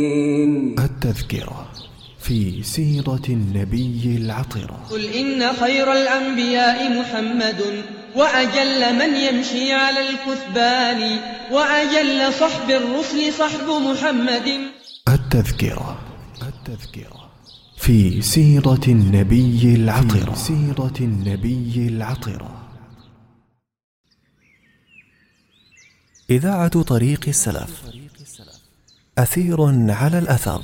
التذكرة في سيرة النبي العطرة. قل إن خير الأنبياء محمد، وأجل من يمشي على الكثبان، وأجل صحب الرسل صحب محمد. التذكرة في سيرة النبي العطرة. سيرة النبي العطرة. إذاعة طريق السلف، أثير على الأثر.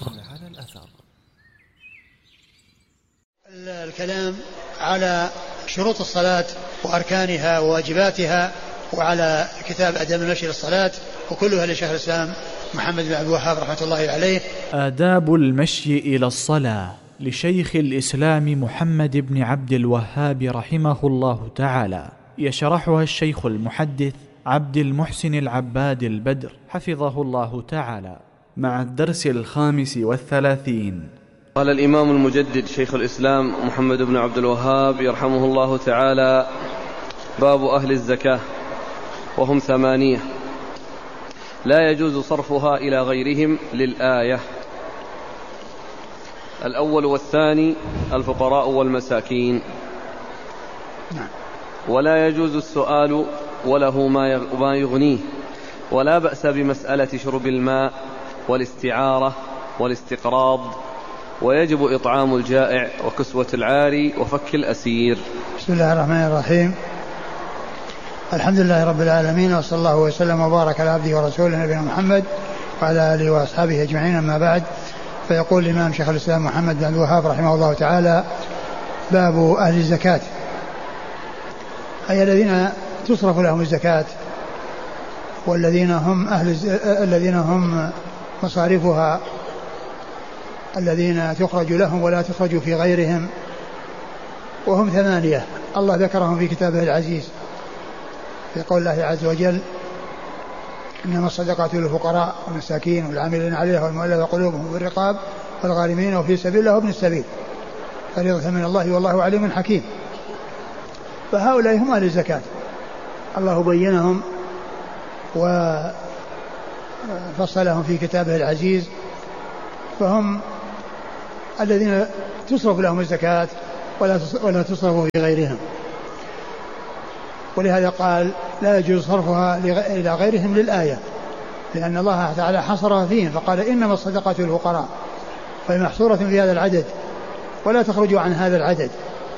الكلام على شروط الصلاة وأركانها وواجباتها، وعلى كتاب أداب المشي للصلاة، وكلها لشيخ الإسلام محمد بن عبد الوهاب رحمة الله عليه. آداب المشي إلى الصلاة لشيخ الإسلام محمد بن عبد الوهاب رحمه الله تعالى، يشرحها الشيخ المحدث عبد المحسن العباد البدر حفظه الله تعالى، مع الدرس 35. قال الإمام المجدد شيخ الإسلام محمد بن عبد الوهاب يرحمه الله تعالى: باب أهل الزكاة، وهم 8، لا يجوز صرفها إلى غيرهم للآية. الأول والثاني الفقراء والمساكين، ولا يجوز السؤال وله ما يغنيه، ولا بأس بمسألة شرب الماء والاستعارة والاستقراض، ويجب إطعام الجائع وكسوة العاري وفك الأسير. بسم الله الرحمن الرحيم. الحمد لله رب العالمين، وصلى الله وسلم وبارك على عبده ورسوله نبينا محمد وعلى آله وأصحابه أجمعين، أما بعد. فيقول الإمام شيخ الإسلام محمد بن عبد الوهاب رحمه الله تعالى: باب أهل الزكاة، أي الذين تصرف لهم الزكاة، والذين هم الذين هم مصارفها، الذين تخرج لهم ولا تخرج في غيرهم، وهم 8 الله ذكرهم في كتابه العزيز في قول الله عز وجل: إنما الصدقات للفقراء والمساكين والعاملين عليها والمؤلفة قلوبهم والرقاب والغارمين وفي سبيل الله وابن السبيل فريضة من الله والله عليم حكيم. فهؤلاء هم أهل الزكاة، الله بينهم وفصلهم في كتابه العزيز، فهم الذين تصرف لهم الزكاة ولا تصرف في غيرهم. ولهذا قال: لا يجوز صرفها إلى غيرهم للآية، لأن الله تعالى حصرها فيهم فقال: إنما الصدقات للفقراء، فهي محصورة في هذا العدد ولا تخرج عن هذا العدد.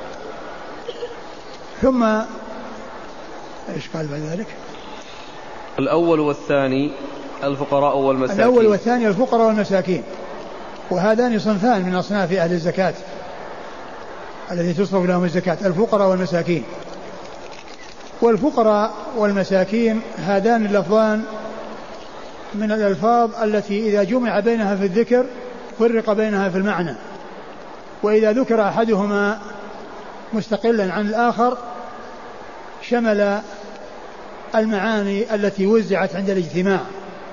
ثم إيش قال بعد ذلك؟ الأول والثاني الفقراء والمساكين. الأول والثاني الفقراء والمساكين، وهذان صنفان من أصناف أهل الزكاة الذي تصرف لهم الزكاة: الفقراء والمساكين. والفقراء والمساكين هذان اللفظان من الألفاظ التي إذا جمع بينها في الذكر فرق بينها في المعنى، وإذا ذكر أحدهما مستقلا عن الآخر شمل المعاني التي وزعت عند الاجتماع.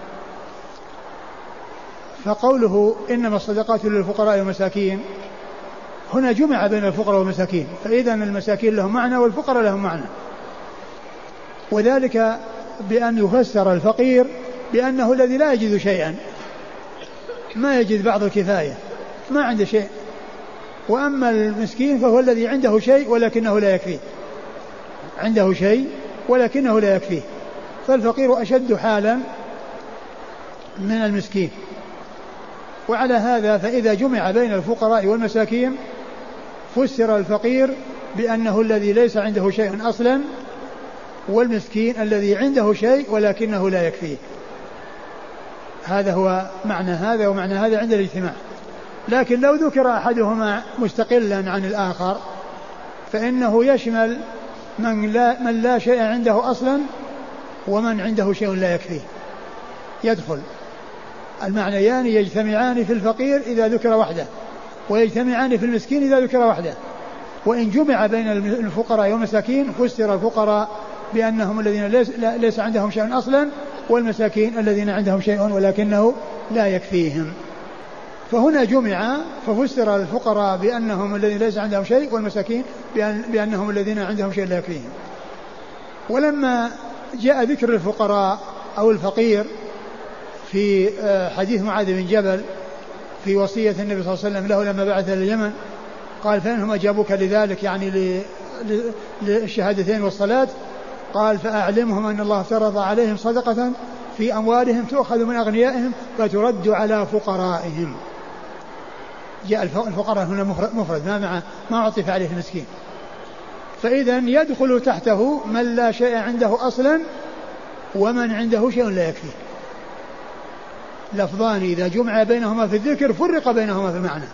فقوله إنما الصدقات للفقراء والمساكين هنا جمع بين الفقراء والمساكين، فإذا المساكين لهم معنى والفقراء لهم معنى، وذلك بأن يفسر الفقير بأنه الذي لا يجد شيئا، ما يجد بعض الكفاية، ما عنده شيء. وأما المسكين فهو الذي عنده شيء ولكنه لا يكفيه، عنده شيء ولكنه لا يكفيه، فالفقير أشد حالا من المسكين. وعلى هذا فإذا جمع بين الفقراء والمساكين فسر الفقير بأنه الذي ليس عنده شيء أصلا، والمسكين الذي عنده شيء ولكنه لا يكفيه. هذا هو معنى هذا ومعنى هذا عند الاجتماع. لكن لو ذكر أحدهما مستقلا عن الآخر فإنه يشمل من لا شيء عنده أصلا ومن عنده شيء لا يكفيه، يدخل المعنيان يجتمعان في الفقير إذا ذكر وحده، ويجتمعان في المسكين إذا ذكر وحده. وإن جمع بين الفقراء والمساكين فسر الفقراء بأنهم الذين ليس عندهم شيء أصلا، والمساكين الذين عندهم شيء ولكنه لا يكفيهم. فهنا جمع ففسر الفقراء بأنهم الذين ليس عندهم شيء، والمساكين بأنهم الذين عندهم شيء لا يكفيهم. ولما جاء ذكر الفقراء أو الفقير في حديث معاذ بن جبل في وصية النبي صلى الله عليه وسلم له لما بعث إلى اليمن، قال فإنهم أجابوك لذلك يعني للشهادتين والصلاة، قال فأعلمهم أن الله افترض عليهم صدقة في أموالهم تؤخذ من أغنيائهم فترد على فقرائهم. جاء الفقراء هنا مفرد ما عطف عليه المسكين، فإذا يدخل تحته من لا شيء عنده أصلا ومن عنده شيء لا يكفيه. لفظان إذا جمع بينهما في الذكر فرق بينهما في المعنى،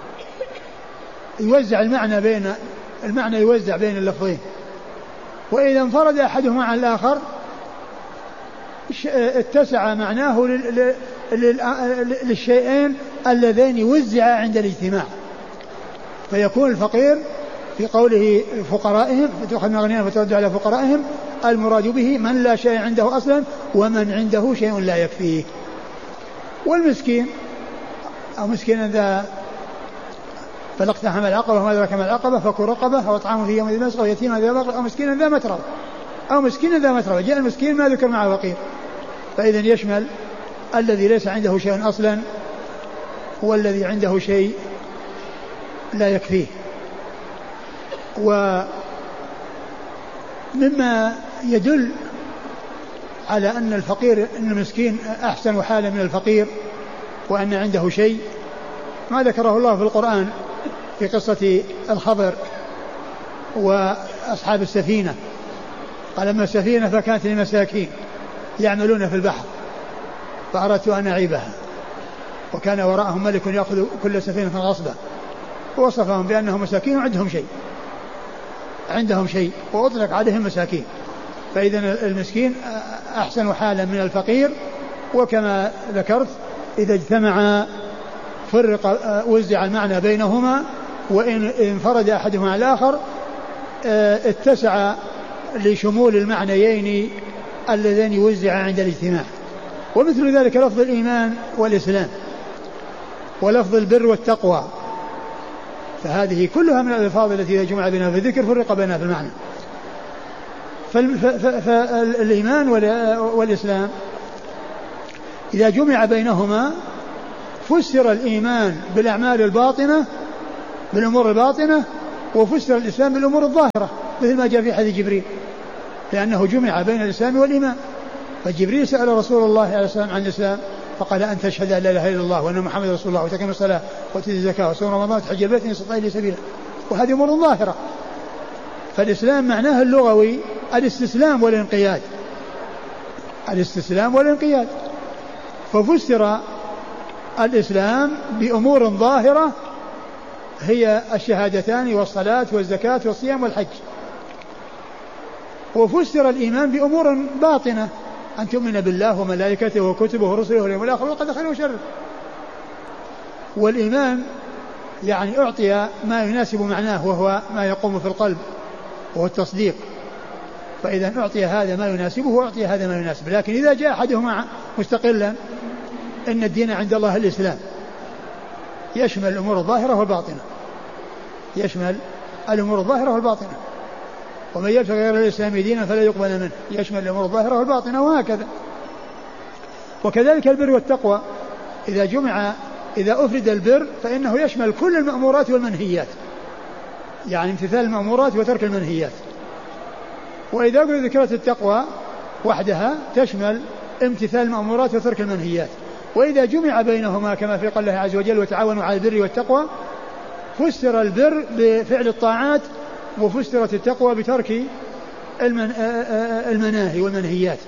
يوزع المعنى يوزع بين اللفظين، وإذا انفرد أحدهما عن الآخر اتسع معناه للشيئين اللذين وزعا عند الاجتماع، فيكون الفقير في قوله فقرائهم فتؤخذ من أغنيائهم فترد على فقرائهم المراد به من لا شيء عنده أصلا ومن عنده شيء لا يكفيه. والمسكين أو مسكين ذا فلاقتحم العقبة وما أدراك ما العقبة فك رقبة أو طعام في يوم ذي مسغبة يتيما ذا مقربة أو مسكين ذا متربة جاء المسكين ما ذكر معه فقير، فإذا يشمل الذي ليس عنده شيء أصلا والذي عنده شيء لا يكفيه. ومما يدل على أن الفقير أن المسكين أحسن حالا من الفقير وأن عنده شيء ما ذكره الله في القرآن في قصة الخضر وأصحاب السفينة، قال أما السفينة فكانت لمساكين يعملون في البحر فأردت أن أعيبها وكان وراءهم ملك يأخذ كل سفينة غصبا، ووصفهم بأنهم مساكين عندهم شيء وأطلق عليهم مساكين. فإذا المسكين أحسن حالا من الفقير، وكما ذكرت إذا اجتمع فرق وزع المعنى بينهما، وإن انفرد أحدهما على الآخر اتسع لشمول المعنيين اللذين يوزع عند الاجتماع. ومثل ذلك لفظ الإيمان والإسلام ولفظ البر والتقوى، فهذه كلها من الألفاظ التي إذا جمع بينها في الذكر فرق بينها في المعنى. فالإيمان والإسلام إذا جمع بينهما فسر الإيمان بالأعمال الباطنة بالأمور الباطنة، وفسر الإسلام بالأمور الظاهرة مثل ما جاء في حديث جبريل، لأنه جمع بين الإسلام والإيمان. فجبريل سأل رسول الله عليه السلام عن الإسلام فقال أن تشهد أن لا إله إلا الله وأن محمد رسول الله وتقيم الصلاة وتؤتي الزكاة وتصوم رمضان وتحج البيت إن استطعت إليه سبيلا، وهذه أمور ظاهرة. فالإسلام معناه اللغوي الاستسلام والانقياد، ففسر الإسلام بأمور ظاهرة هي الشهادتان والصلاة والزكاة والصيام والحج، وفسر الإيمان بأمور باطنة أن تؤمن بالله وملائكته وكتبه ورسله واليوم الآخر وقد خير وشر. والإيمان يعني أعطي ما يناسب معناه وهو ما يقوم في القلب وهو التصديق، فإذا أعطي هذا ما يناسبه وأعطي هذا ما يناسب. لكن إذا جاء أحدهما مستقلا إن الدين عند الله الإسلام يشمل الأمور الظاهرة والباطنة، ومن يبتغي غير الإسلام دينا فلا يقبل منه، يشمل الأمور الظاهرة والباطنة وهكذا. وكذلك البر والتقوى إذا أفرد البر فإنه يشمل كل المأمورات والمنهيات، يعني امتثال المأمورات وترك المنهيات. وإذا ذكرت التقوى وحدها تشمل امتثال المأمورات وترك المنهيات. وإذا جمع بينهما كما في قول الله عز وجل وتعاونوا على البر والتقوى، فسر البر بفعل الطاعات وفسرت التقوى بترك المناهي والمنهيات،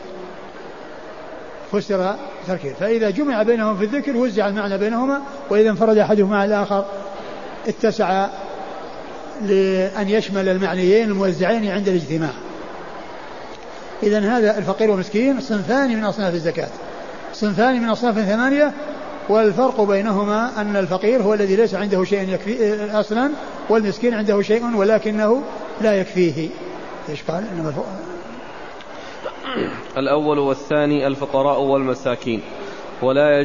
فسر تركه. فإذا جمع بينهم في الذكر وزع المعنى بينهما، وإذا انفرد أحدهما على الآخر اتسع لأن يشمل المعنيين الموزعين عند الاجتماع. إذن هذا الفقير والمسكين صنفان من أصناف الزكاة، صنفان من أصناف 8، والفرق بينهما أن الفقير هو الذي ليس عنده شيء يكفي أصلا، والمسكين عنده شيء ولكنه لا يكفيه. إيش قال؟ الأول والثاني الفقراء والمساكين، ولا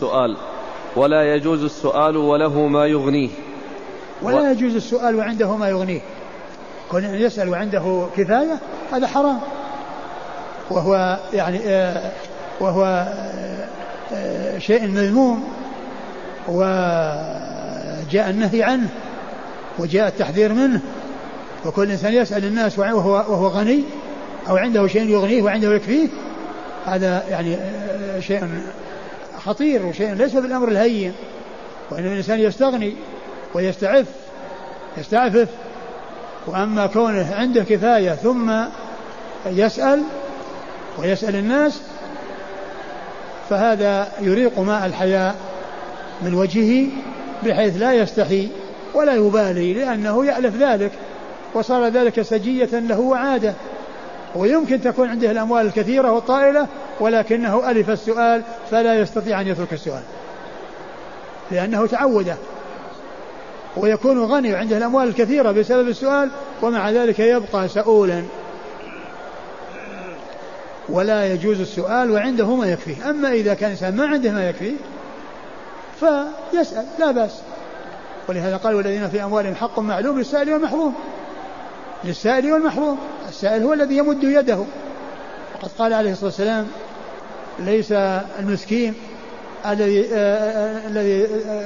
يجوز السؤال وله ما يغنيه، ولا يجوز السؤال وعنده ما يغنيه. كون يسأل وعنده كفاية هذا حرام، وهو شيء مذموم وجاء النهي عنه وجاء التحذير منه، وكل إنسان يسأل الناس وهو غني أو عنده شيء يغنيه وعنده يكفيه، هذا يعني شيء خطير وشيء ليس بالأمر الهين، وأن الإنسان يستغني يستعفف. وأما كونه عنده كفاية ثم يسأل الناس فهذا يريق ماء الحياء من وجهه بحيث لا يستحي ولا يبالي، لأنه يألف ذلك وصار ذلك سجية له وعادة. ويمكن تكون عنده الأموال الكثيرة والطائلة ولكنه ألف السؤال فلا يستطيع أن يترك السؤال لأنه تعوده، ويكون غني وعنده الأموال الكثيرة بسبب السؤال ومع ذلك يبقى سؤولا ولا يجوز السؤال وعنده ما يكفيه. أما إذا كان إنسان ما عنده ما يكفيه فيسأل لا بأس. ولهذا قال والذين في أموالهم حق معلوم للسائل والمحروم. السائل هو الذي يمد يده، وقد قال عليه الصلاة والسلام ليس المسكين الذي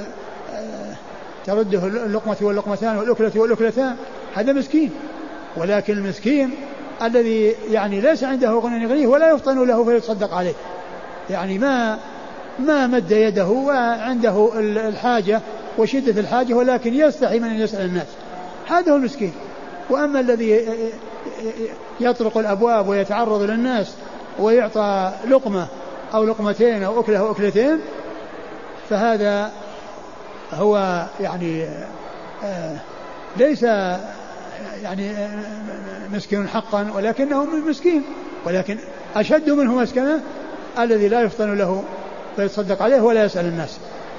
ترده اللقمة واللقمتان والأكلة والأكلتان، هذا مسكين، ولكن المسكين الذي يعني ليس عنده غنى يغنيه ولا يفطن له فيتصدق عليه، يعني ما مد يده وعنده الحاجة وشدة الحاجة ولكن يستحي من أن يسأل الناس، هذا هو المسكين. وأما الذي يطرق الأبواب ويتعرض للناس ويعطى لقمة أو لقمتين أو أكلة أو أكلتين فهذا هو يعني ليس يعني مسكين حقا ولكنه مسكين، ولكن أشد منه مسكنة الذي لا يفطن له فيتصدق عليه ولا يسأل الناس.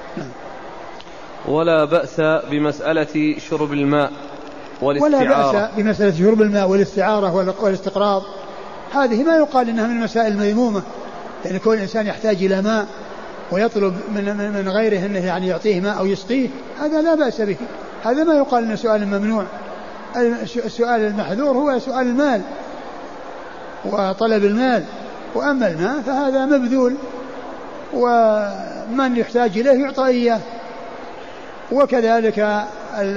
ولا بأس بمسألة شرب الماء والاستعارة. ولا بأس بمسألة شرب الماء والاستعارة والاستقراض، هذه ما يقال إنها من المسائل المذمومة، يعني كل إنسان يحتاج إلى ماء ويطلب من غيره أنه يعني يعطيه ماء أو يسقيه، هذا لا بأس به، هذا ما يقال إنه سؤال ممنوع. السؤال المحذور هو سؤال المال وطلب المال، وأما الماء فهذا مبذول ومن يحتاج إليه يعطى إياه. وكذلك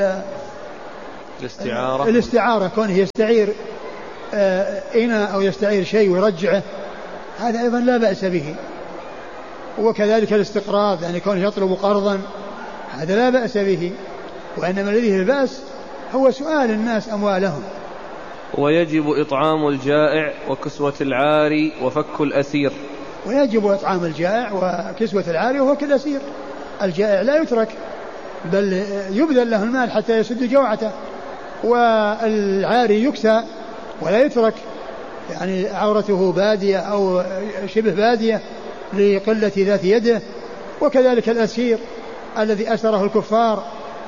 الاستعارة كونه يستعير إناء أو يستعير شيء ويرجعه، هذا أيضا لا بأس به. وكذلك الاستقراض يعني كونه يطلب قرضا، هذا لا بأس به. وإنما الذي فيه البأس هو سؤال الناس أموالهم. ويجب إطعام الجائع وكسوة العاري وفك الأسير. ويجب إطعام الجائع وكسوة العاري وفك الأسير. الجائع لا يترك بل يبذل له المال حتى يسد جوعته، والعاري يكسى ولا يترك، يعني عورته بادية أو شبه بادية لقلة ذات يده. وكذلك الأسير الذي أسره الكفار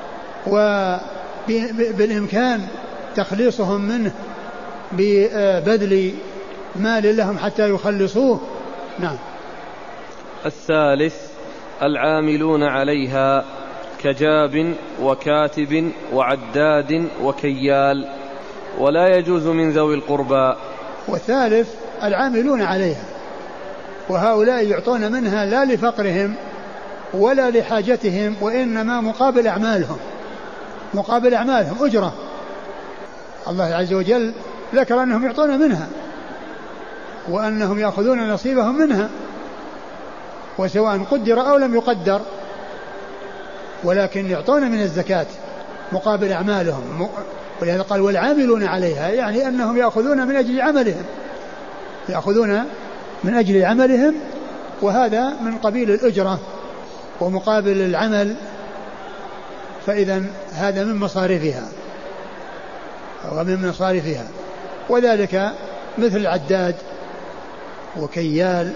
وبالإمكان تخليصهم منه ببذل مال لهم حتى يخلصوه. نعم. الثالث العاملون عليها كجاب وكاتب وعداد وكيال، ولا يجوز من ذوي القربى. والثالث العاملون عليها، وهؤلاء يعطون منها لا لفقرهم ولا لحاجتهم وإنما مقابل أعمالهم أجرة. الله عز وجل ذكر أنهم يعطون منها وأنهم يأخذون نصيبهم منها، وسواء قدر أو لم يقدر، ولكن يعطون من الزكاة مقابل أعمالهم. ولهذا قال والعاملون عليها، يعني أنهم يأخذون من أجل عملهم، وهذا من قبيل الأجرة ومقابل العمل، فإذا هذا من مصارفها وذلك مثل العداد وكيال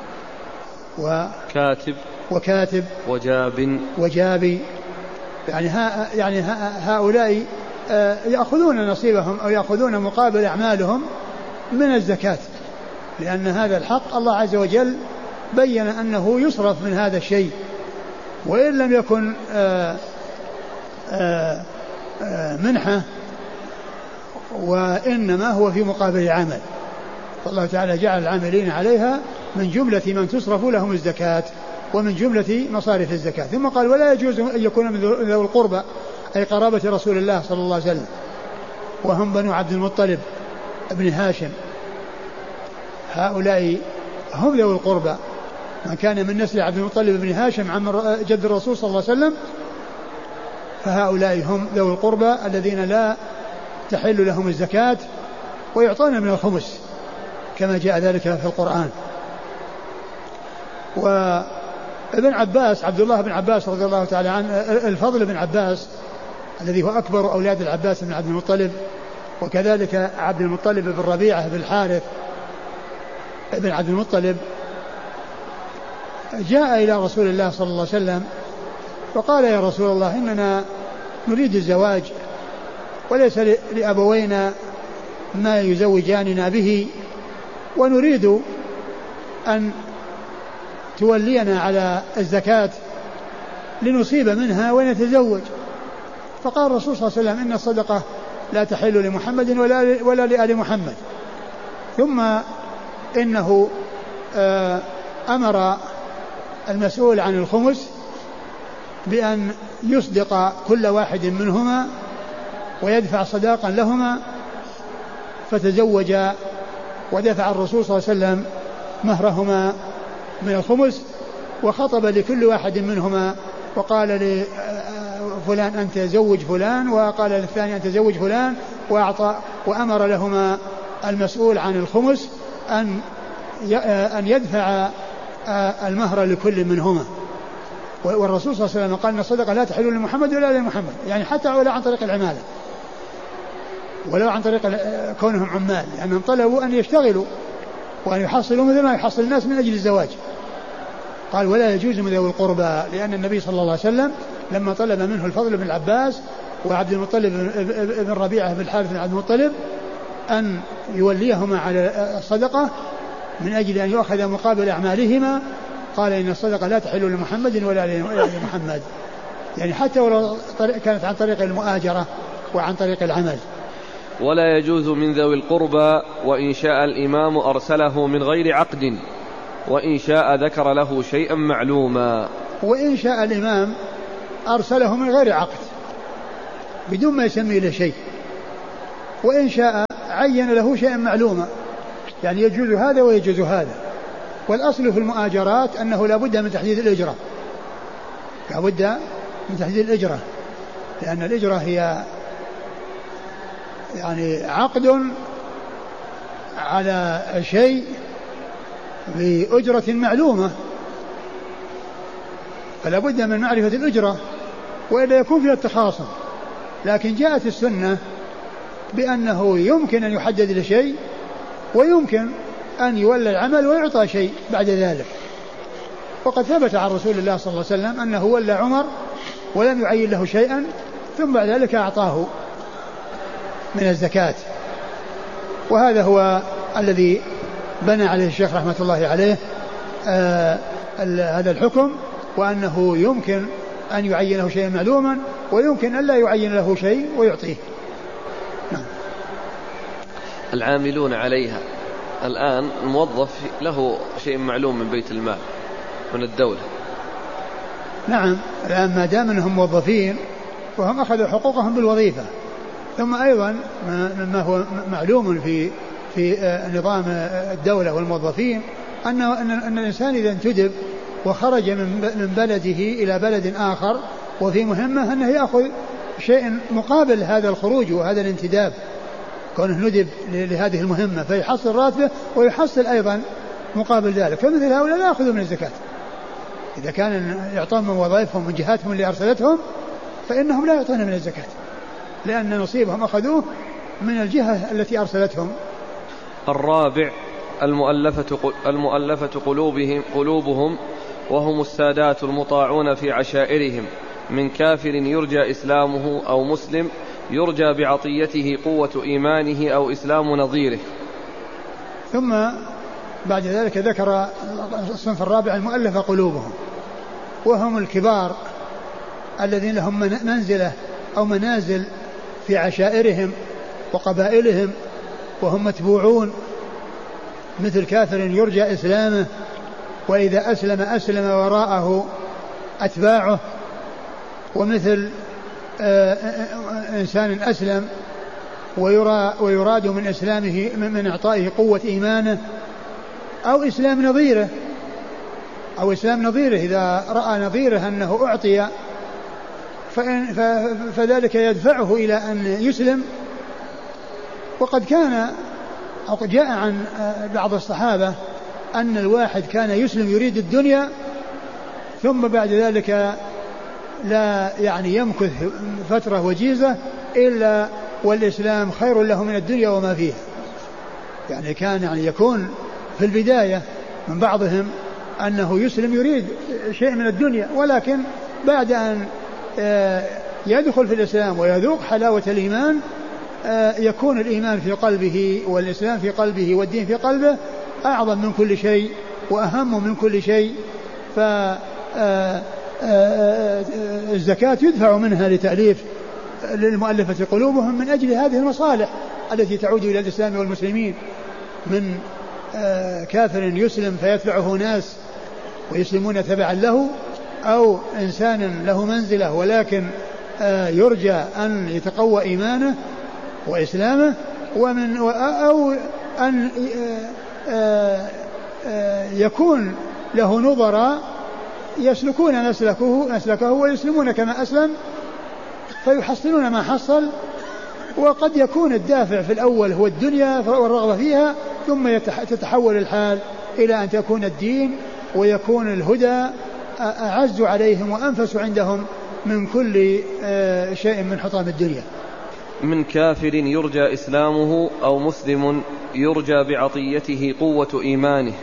وكاتب وجابي، يعني هؤلاء يأخذون نصيبهم أو يأخذون مقابل أعمالهم من الزكاة، لأن هذا الحق الله عز وجل بين أنه يصرف من هذا الشيء، وإن لم يكن منحة، وإنما هو في مقابل العمل. فالله تعالى جعل العاملين عليها من جملة من تصرف لهم الزكاة. ومن جملة مصارف الزكاة. ثم قال ولا يجوز أن يكون من ذوي القربى أي قرابة رسول الله صلى الله عليه وسلم وهم بنو عبد المطلب ابن هاشم، هؤلاء هم ذوي القربى، من كان من نسل عبد المطلب بن هاشم عم جد الرسول صلى الله عليه وسلم فهؤلاء هم ذوي القربى الذين لا تحل لهم الزكاة ويعطون من الخمس كما جاء ذلك في القرآن. وابن عباس عبد الله بن عباس رضي الله تعالى عنه، الفضل بن عباس الذي هو أكبر أولاد العباس بن عبد المطلب، وكذلك عبد المطلب بن ربيعة بن الحارث بن عبد المطلب، جاء إلى رسول الله صلى الله عليه وسلم وقال يا رسول الله إننا نريد الزواج وليس لأبوينا ما يزوجاننا به ونريد أن تولينا على الزكاة لنصيب منها ونتزوج. فقال الرسول صلى الله عليه وسلم إن الصدقة لا تحل لمحمد ولا لآل محمد. ثم إنه أمر المسؤول عن الخمس بأن يصدق كل واحد منهما ويدفع صداقا لهما، فتزوج ودفع الرسول صلى الله عليه وسلم مهرهما من الخمس، وخطب لكل واحد منهما وقال لفلان أنت زوج فلان، وقال للثاني أنت زوج فلان، وأمر لهما المسؤول عن الخمس أن يدفع المهر لكل منهما. والرسول صلى الله عليه وسلم قال أن الصدقة لا تحل لمحمد ولا لمحمد، يعني حتى ولا عن طريق العمالة ولو عن طريق كونهم عمال، لأنهم طلبوا أن يشتغلوا وأن يحصلوا مثل ما يحصل الناس من أجل الزواج. قال ولا يجوز من ذوي القربى، لأن النبي صلى الله عليه وسلم لما طلب منه الفضل بن العباس وعبد المطلب بن ربيعة بن الحارث بن عبد المطلب أن يوليهما على الصدقة من أجل أن يؤخذ مقابل أعمالهما، قال إن الصدقة لا تحل لمحمد ولا لمحمد، يعني حتى ولو كانت عن طريق المؤاجرة وعن طريق العمل. ولا يجوز من ذوي القربى وإن شاء الإمام أرسله من غير عقد وإن شاء ذكر له شيئا معلوما. وإن شاء الإمام أرسله من غير عقد بدون ما يسمي له شيء، وإن شاء عين له شيئا معلوما، يعني يجوز هذا ويجوز هذا. والأصل في المؤاجرات أنه لا بد من تحديد الإجرة، لا بد من تحديد الإجرة، لأن الإجرة هي يعني عقد على شيء بأجرة معلومة، فلا بد من معرفة الأجرة وإلا يكون فيها التخاصم. لكن جاءت السنة بأنه يمكن أن يحدد لشيء ويمكن أن يولى العمل ويعطى شيء بعد ذلك. وقد ثبت عن رسول الله صلى الله عليه وسلم أنه ولى عمر ولم يعين له شيئا ثم بعد ذلك أعطاه من الزكاة. وهذا هو الذي بنى عليه الشيخ رحمة الله عليه هذا الحكم، وأنه يمكن أن يعين له شيئا معلوما ويمكن أن لا يعين له شيء ويعطيه. العاملون عليها الآن الموظف له شيء معلوم من بيت المال من الدولة. نعم، الآن ما دام أنهم موظفين وهم أخذوا حقوقهم بالوظيفة. ثم أيضا ما هو معلوم في نظام الدولة والموظفين أن الإنسان إذا انتدب وخرج من بلده إلى بلد آخر وفي مهمة أنه يأخذ شيء مقابل هذا الخروج وهذا الانتداب، كونه ندب لهذه المهمة فيحصل راتبه ويحصل أيضا مقابل ذلك. فمثل هؤلاء لا يأخذوا من الزكاة، إذا كان يعطون من وظائفهم من جهاتهم اللي أرسلتهم فإنهم لا يعطون من الزكاة، لأن نصيبهم أخذوه من الجهة التي أرسلتهم. الرابع المؤلفة قلوبهم وهم السادات المطاعون في عشائرهم من كافر يرجى إسلامه أو مسلم يرجى بعطيته قوة إيمانه أو إسلام نظيره. ثم بعد ذلك ذكر الصنف الرابع المؤلفة قلوبهم، وهم الكبار الذين لهم منزلة أو منازل في عشائرهم وقبائلهم وهم متبوعون، مثل كافر يرجى إسلامه وإذا أسلم وراءه أتباعه. ومثل إنسان أسلم ويراد من إسلامه من إعطائه قوة إيمانه أو إسلام نظيره إذا رأى نظيره أنه أعطي فذلك يدفعه إلى أن يسلم. وقد كان أو قد جاء عن بعض الصحابة أن الواحد كان يسلم يريد الدنيا ثم بعد ذلك لا يعني يمكث فترة وجيزة إلا والإسلام خير له من الدنيا وما فيها. يعني كان يعني يكون في البداية من بعضهم أنه يسلم يريد شيء من الدنيا، ولكن بعد أن يدخل في الإسلام ويذوق حلاوة الإيمان يكون الإيمان في قلبه والإسلام في قلبه والدين في قلبه أعظم من كل شيء وأهم من كل شيء. فالزكاة يدفع منها لتأليف للمؤلفة قلوبهم من أجل هذه المصالح التي تعود إلى الإسلام والمسلمين، من كافر يسلم فيتبعه ناس ويسلمون تبعا له، أو إنسان له منزلة ولكن يرجى أن يتقوى إيمانه وإسلامه، أو أن يكون له نظراء يسلكون مسلكه ويسلمون كما أسلم فيحصلون ما حصل. وقد يكون الدافع في الأول هو الدنيا والرغبة فيها، ثم تتحول الحال إلى أن تكون الدين ويكون الهدى أعز عليهم وأنفس عندهم من كل شيء من حطام الدنيا. من كافر يرجى إسلامه أو مسلم يرجى بعطيته قوة إيمانه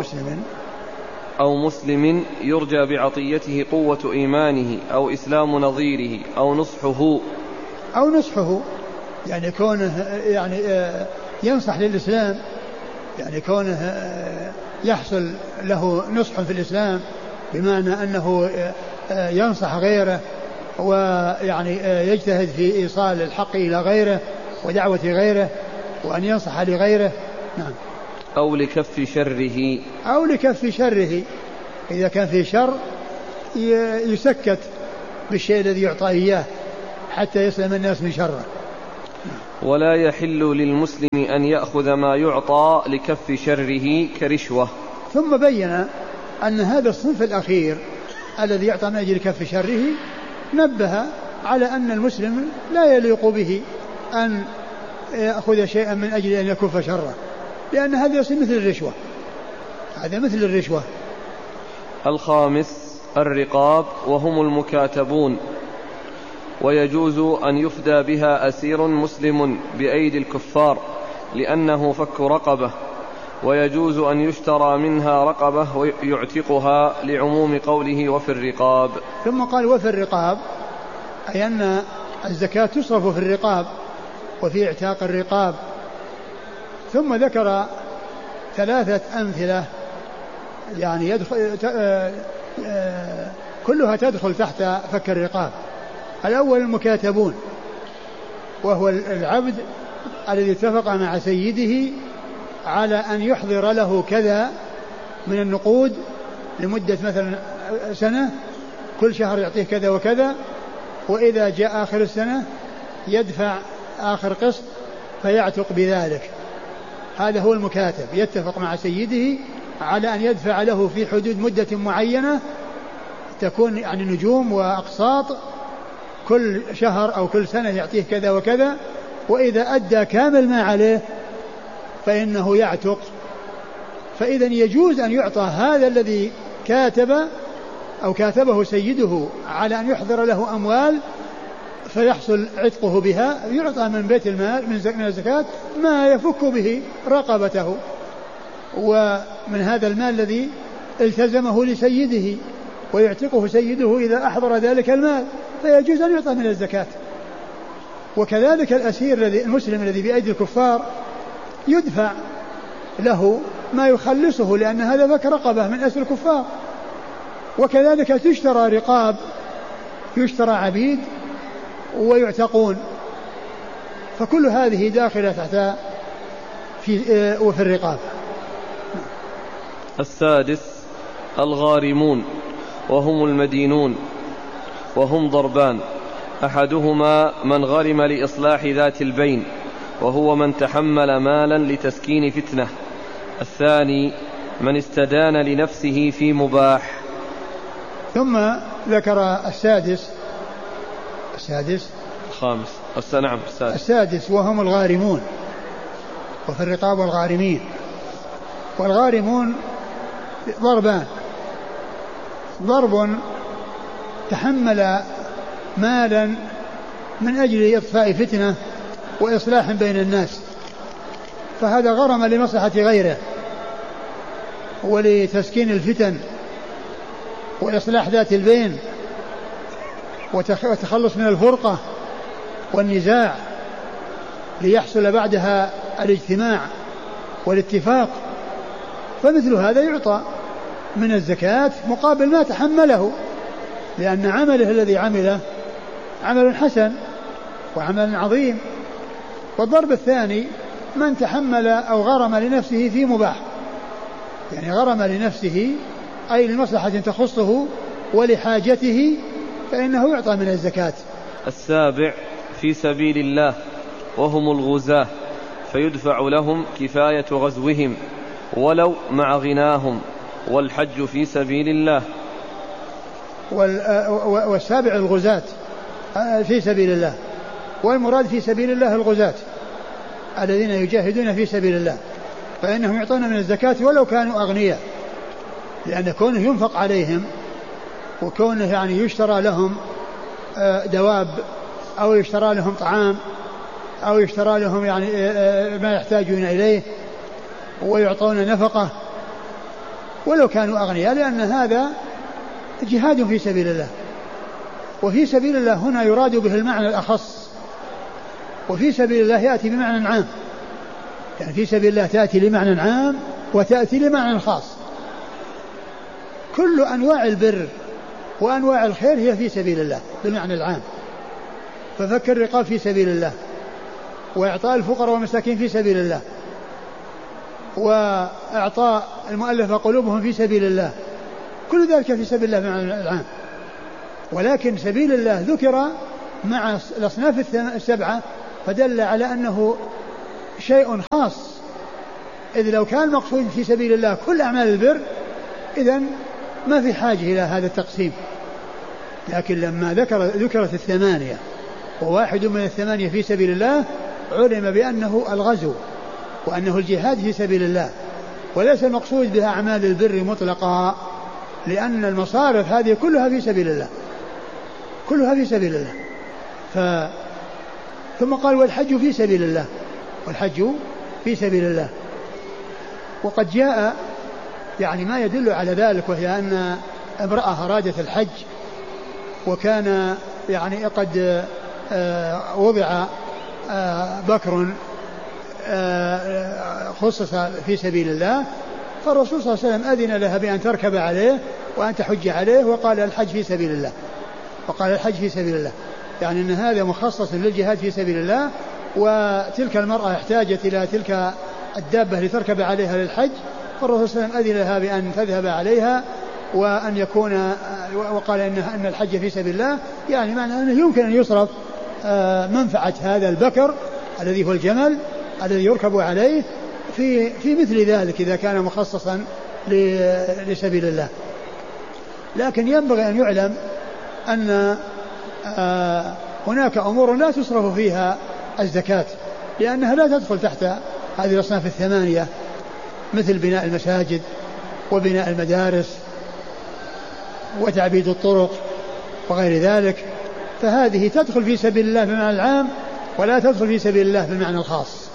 أو مسلم يرجى بعطيته قوة إيمانه أو إسلام نظيره أو نصحه يعني كونه يعني ينصح للإسلام، يعني كونه يحصل له نصح في الإسلام بمعنى أنه ينصح غيره ويعني يجتهد في إيصال الحق إلى غيره ودعوة غيره وأن ينصح لغيره. نعم. أو لكف شره إذا كان في شر يسكت بالشيء الذي يعطى إياه حتى يسلم الناس من شره. ولا يحل للمسلم أن يأخذ ما يعطى لكف شره كرشوة. ثم بين أن هذا الصنف الأخير الذي يعطى من أجل كف شره نبه على أن المسلم لا يليق به أن يأخذ شيئا من أجل أن يكف شره، لأن هذا يصير مثل الرشوة، هذا مثل الرشوة. الخامس الرقاب وهم المكاتبون، ويجوز أن يفدى بها أسير مسلم بأيدي الكفار لأنه فك رقبة، ويجوز أن يشترى منها رقبة ويعتقها لعموم قوله وفي الرقاب. ثم قال وفي الرقاب، أي أن الزكاة تصرف في الرقاب وفي اعتاق الرقاب. ثم ذكر 3 أمثلة يعني كلها تدخل تحت فك الرقاب. الأول المكاتبون، وهو العبد الذي اتفق مع سيده على أن يحضر له كذا من النقود لمدة مثلا سنة، كل شهر يعطيه كذا وكذا، وإذا جاء آخر السنة يدفع آخر قسط فيعتق بذلك. هذا هو المكاتب، يتفق مع سيده على أن يدفع له في حدود مدة معينة تكون يعني نجوم وأقساط، كل شهر أو كل سنة يعطيه كذا وكذا، وإذا أدى كامل ما عليه فإنه يعتق. فإذا يجوز أن يعطى هذا الذي كاتب أو كاتبه سيده على أن يحضر له أموال فيحصل عتقه بها، يعطى من بيت المال من الزكاة ما يفك به رقبته، ومن هذا المال الذي التزمه لسيده، ويعتقه سيده إذا أحضر ذلك المال، فيجوز أن يعطى من الزكاة. وكذلك الأسير المسلم الذي بأيدي الكفار يدفع له ما يخلصه، لأن هذا فك رقبة من أسر الكفار. وكذلك تشترى رقاب، يشترى عبيد ويعتقون، فكل هذه داخلة تحت وفي الرقاب. السادس الغارمون وهم المدينون، وهم ضربان: أحدهما من غرم لإصلاح ذات البين، وهو من تحمل مالا لتسكين فتنة. الثاني من استدان لنفسه في مباح. ثم ذكر السادس وهم الغارمون، وفي الرقاب والغارمين. والغارمون ضربان: ضرب تحمل مالا من أجل إطفاء فتنة وإصلاح بين الناس، فهذا غرم لمصلحة غيره ولتسكين الفتن وإصلاح ذات البين وتخلص من الفرقة والنزاع ليحصل بعدها الاجتماع والاتفاق، فمثل هذا يعطى من الزكاة مقابل ما تحمله، لأن عمله الذي عمله عمل حسن وعمل عظيم. والضرب الثاني من تحمل أو غرم لنفسه في مباح، يعني غرم لنفسه أي لمصلحة تخصه ولحاجته، فإنه يعطى من الزكاة. السابع في سبيل الله وهم الغزاة، فيدفع لهم كفاية غزوهم ولو مع غناهم، والحج في سبيل الله. والسابع الغزاة في سبيل الله، والمراد في سبيل الله الغزاة الذين يجاهدون في سبيل الله، فإنهم يعطون من الزكاة ولو كانوا أغنياء، لأن كونه ينفق عليهم وكونه يعني يشترى لهم دواب أو يشترى لهم طعام أو يشترى لهم يعني ما يحتاجون إليه ويعطون نفقة ولو كانوا أغنياء، لأن هذا جهاد في سبيل الله. وفي سبيل الله هنا يراد به المعنى الأخص، وفي سبيل الله يأتي بمعنى عام، يعني في سبيل الله تأتي لمعنى عام وتأتي لمعنى خاص. كل أنواع البر وأنواع الخير هي في سبيل الله بالمعنى العام، ففك الرقاب في سبيل الله، وإعطاء الفقراء والمساكين في سبيل الله، وإعطاء المؤلفة قلوبهم في سبيل الله، كل ذلك في سبيل الله بالمعنى العام. ولكن سبيل الله ذكر مع الأصناف السبعة فدل على أنه شيء خاص، إذ لو كان المقصود في سبيل الله كل أعمال البر إذن ما في حاجة إلى هذا التقسيم. لكن لما ذكرت الثمانية وواحد من الثمانية في سبيل الله علم بأنه الغزو وأنه الجهاد في سبيل الله، وليس المقصود بها أعمال البر مطلقا، لأن المصارف هذه كلها في سبيل الله، كلها في سبيل الله. ثم قال والحج في سبيل الله، والحج في سبيل الله. وقد جاء يعني ما يدل على ذلك، وهي أن امرأة أرادت الحج وكان يعني قد وضع بكر خصص في سبيل الله، فالرسول صلى الله عليه وسلم أذن لها بأن تركب عليه وأن تحج عليه، وقال الحج في سبيل الله، وقال الحج في سبيل الله، يعني أن هذا مخصص للجهاد في سبيل الله. وتلك المرأة احتاجت إلى تلك الدابة لتركب عليها للحج، فالرسول صلى الله عليه وسلم أذن لها بأن تذهب عليها وأن يكون، وقال إن الحج في سبيل الله، يعني معنى أنه يمكن أن يصرف منفعة هذا البكر الذي هو الجمل الذي يركب عليه في مثل ذلك إذا كان مخصصا لسبيل الله. لكن ينبغي أن يعلم أن هناك أمور لا تصرف فيها الزكاة، لأنها لا تدخل تحت هذه الأصناف الثمانية، مثل بناء المساجد وبناء المدارس وتعبيد الطرق وغير ذلك، فهذه تدخل في سبيل الله بالمعنى العام ولا تدخل في سبيل الله بالمعنى الخاص.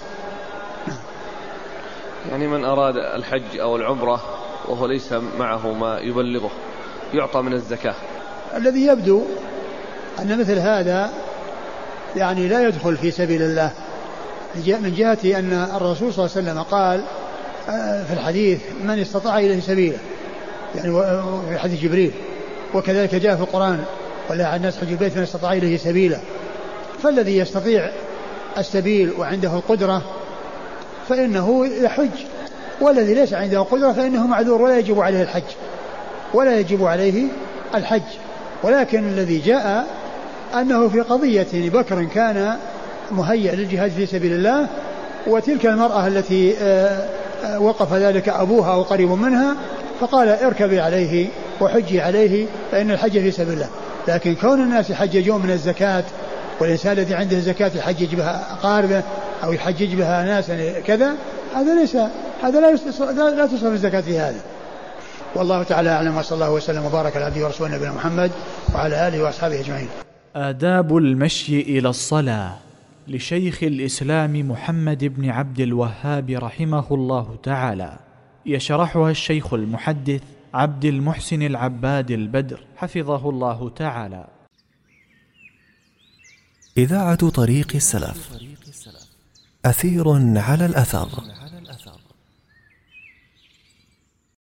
يعني من أراد الحج أو العمرة وهو ليس معه ما يبلغه يعطى من الزكاة. الذي يبدو أن مثل هذا يعني لا يدخل في سبيل الله، من جهة أن الرسول صلى الله عليه وسلم قال في الحديث من استطاع إليه سبيلا، يعني في حديث جبريل، وكذلك جاء في القرآن ولا على الناس حج البيت من استطاع إليه سبيلا. فالذي يستطيع السبيل وعنده القدرة فإنه يحج، والذي ليس عنده قدرة فإنه معذور ولا يجب عليه الحج. ولا يجب عليه الحج. ولكن الذي جاء أنه في قضية بكر كان مهيأ للجهاد في سبيل الله، وتلك المرأة التي وقف ذلك أبوها أو قريب منها فقال اركبي عليه وحجي عليه فإن الحج في سبيل الله. لكن كون الناس يحججون من الزكاة، والإنسان الذي عنده زكاة يحجج بها أقاربه أو يحجج بها ناس كذا، هذا لا تصرف الزكاة في هذا. والله تعالى أعلم، وصلى الله وسلم وبارك على عبده ورسوله نبينا محمد وعلى آله وأصحابه أجمعين. آداب المشي إلى الصلاة لشيخ الإسلام محمد بن عبد الوهاب رحمه الله تعالى، يشرحها الشيخ المحدث عبد المحسن العباد البدر حفظه الله تعالى. إذاعة طريق السلف، أثير على الأثر.